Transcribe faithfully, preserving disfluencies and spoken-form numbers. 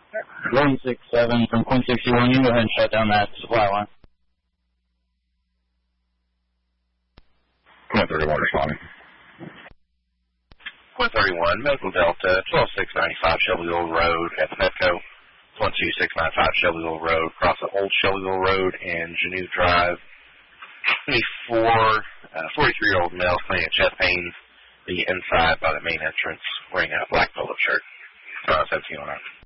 one six seven from Queen sixty-one, you go ahead and shut down that supply line. Queen thirty-one responding. Queen thirty-one, Medical Delta, twelve six ninety-five Shelbyville Road at the Medco, one two six nine five Shelbyville Road, across the Old Shelbyville Road and Geneva Drive. twenty-four, uh, forty-three-year-old male claiming chest pains, the inside by the main entrance, wearing a black polo shirt. Uh, seventeen oh nine.